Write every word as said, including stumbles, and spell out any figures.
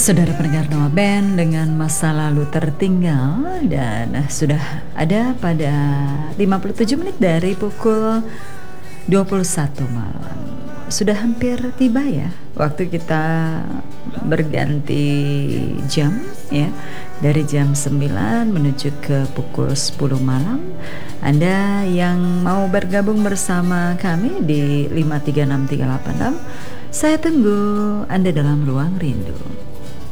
Saudara pendengar Noah Band dengan masa lalu tertinggal dan eh, sudah ada pada lima puluh tujuh menit dari pukul dua puluh satu malam. Sudah hampir tiba ya waktu kita berganti jam ya. Dari jam sembilan menuju ke pukul sepuluh malam. Anda yang mau bergabung bersama kami di lima tiga enam tiga delapan enam, saya tunggu Anda dalam ruang rindu.